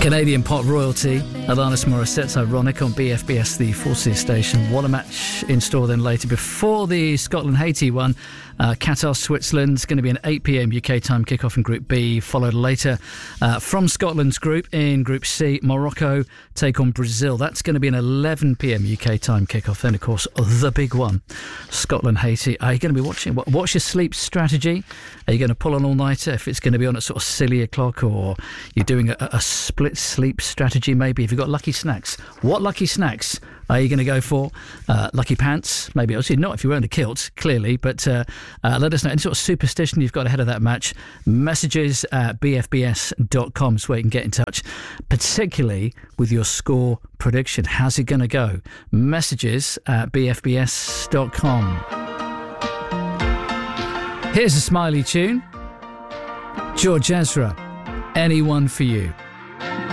Canadian pop royalty, Alanis Morissette's Ironic on BFBS, the Forces station. What a match in store then later. Before the Scotland-Haiti one, Qatar, Switzerland, is going to be an 8 p.m. UK time kickoff in Group B, followed later from Scotland's group in Group C, Morocco take on Brazil. That's going to be an 11 p.m. UK time kickoff. Then, of course, the big one, Scotland-Haiti. Are you going to be watching? What's your sleep strategy? Are you going to pull an all-nighter if it's going to be on at sort of silly o'clock, or you're doing a split sleep strategy maybe? Have you got lucky snacks? What lucky snacks are you going to go for? Lucky pants? Maybe. Obviously not if you're wearing a kilt, clearly, but let us know any sort of superstition you've got ahead of that match. Messages at bfbs.com is where you can get in touch, particularly with your score prediction. How's it going to go? Messages at bfbs.com. Here's a smiley tune. George Ezra, Anyone for You.